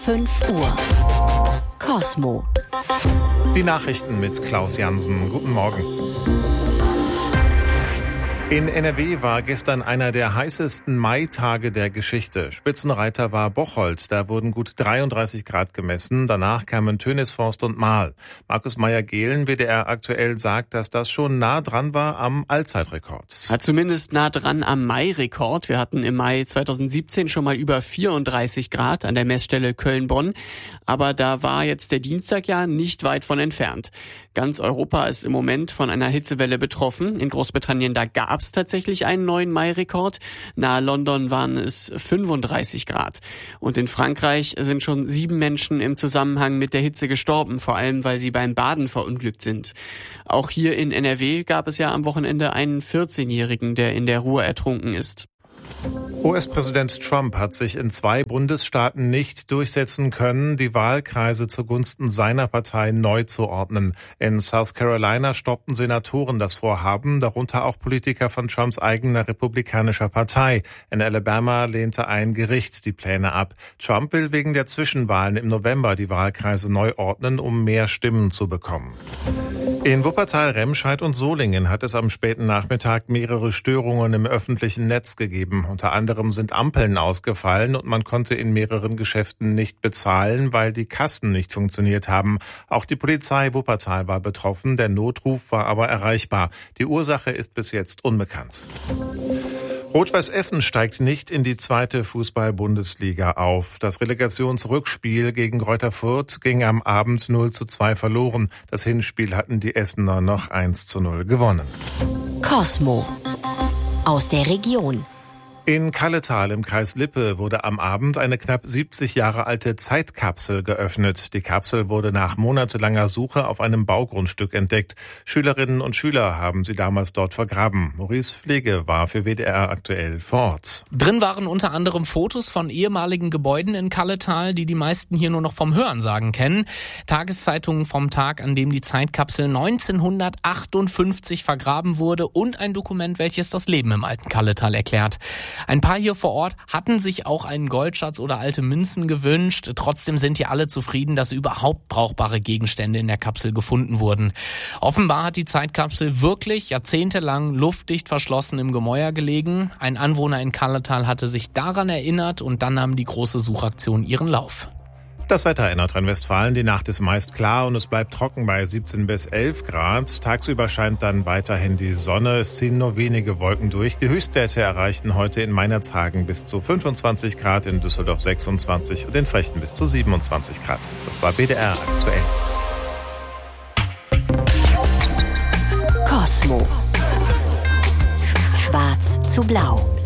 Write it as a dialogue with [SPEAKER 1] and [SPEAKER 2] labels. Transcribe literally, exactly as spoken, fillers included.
[SPEAKER 1] fünf Uhr. Kosmo.
[SPEAKER 2] Die Nachrichten mit Klaus Jansen. Guten Morgen. In N R W war gestern einer der heißesten Maitage der Geschichte. Spitzenreiter war Bocholt. Da wurden gut dreiunddreißig Grad gemessen. Danach kamen Tönisforst und Marl. Markus Meyer-Gehlen, W D R aktuell, sagt, dass das schon nah dran war am Allzeitrekord.
[SPEAKER 3] Ja, zumindest nah dran am Mai-Rekord. Wir hatten im Mai zweitausendsiebzehn schon mal über vierunddreißig Grad an der Messstelle Köln-Bonn. Aber da war jetzt der Dienstag ja nicht weit von entfernt. Ganz Europa ist im Moment von einer Hitzewelle betroffen. In Großbritannien, da gab es tatsächlich einen neuen Mai-Rekord. Nahe London waren es fünfunddreißig Grad. Und in Frankreich sind schon sieben Menschen im Zusammenhang mit der Hitze gestorben, vor allem weil sie beim Baden verunglückt sind. Auch hier in N R W gab es ja am Wochenende einen vierzehnjährigen, der in der Ruhr ertrunken ist.
[SPEAKER 2] U S-Präsident Trump hat sich in zwei Bundesstaaten nicht durchsetzen können, die Wahlkreise zugunsten seiner Partei neu zu ordnen. In South Carolina stoppten Senatoren das Vorhaben, darunter auch Politiker von Trumps eigener republikanischer Partei. In Alabama lehnte ein Gericht die Pläne ab. Trump will wegen der Zwischenwahlen im November die Wahlkreise neu ordnen, um mehr Stimmen zu bekommen. In Wuppertal, Remscheid und Solingen hat es am späten Nachmittag mehrere Störungen im öffentlichen Netz gegeben. Unter anderem sind Ampeln ausgefallen und man konnte in mehreren Geschäften nicht bezahlen, weil die Kassen nicht funktioniert haben. Auch die Polizei Wuppertal war betroffen, der Notruf war aber erreichbar. Die Ursache ist bis jetzt unbekannt. Rot-Weiß Essen steigt nicht in die zweite Fußball-Bundesliga auf. Das Relegationsrückspiel gegen Greuther Fürth ging am Abend null zu zwei verloren. Das Hinspiel hatten die Essener noch eins zu null gewonnen.
[SPEAKER 1] Kosmo. Aus der Region.
[SPEAKER 2] In Kalletal im Kreis Lippe wurde am Abend eine knapp siebzig Jahre alte Zeitkapsel geöffnet. Die Kapsel wurde nach monatelanger Suche auf einem Baugrundstück entdeckt. Schülerinnen und Schüler haben sie damals dort vergraben. Maurice Pflege war für W D R aktuell vor Ort.
[SPEAKER 4] Drin waren unter anderem Fotos von ehemaligen Gebäuden in Kalletal, die die meisten hier nur noch vom Hörensagen kennen. Tageszeitungen vom Tag, an dem die Zeitkapsel neunzehnhundertachtundfünfzig vergraben wurde und ein Dokument, welches das Leben im alten Kalletal erklärt. Ein paar hier vor Ort hatten sich auch einen Goldschatz oder alte Münzen gewünscht. Trotzdem sind hier alle zufrieden, dass überhaupt brauchbare Gegenstände in der Kapsel gefunden wurden. Offenbar hat die Zeitkapsel wirklich jahrzehntelang luftdicht verschlossen im Gemäuer gelegen. Ein Anwohner in Kalletal hatte sich daran erinnert und dann nahm die große Suchaktion ihren Lauf.
[SPEAKER 2] Das Wetter in Nordrhein-Westfalen, die Nacht ist meist klar und es bleibt trocken bei siebzehn bis elf Grad. Tagsüber scheint dann weiterhin die Sonne, es ziehen nur wenige Wolken durch. Die Höchstwerte erreichten heute in Meinerzhagen bis zu fünfundzwanzig Grad, in Düsseldorf sechsundzwanzig und in Frechten bis zu siebenundzwanzig Grad. Das war W D R aktuell.
[SPEAKER 1] Kosmo. Schwarz zu blau.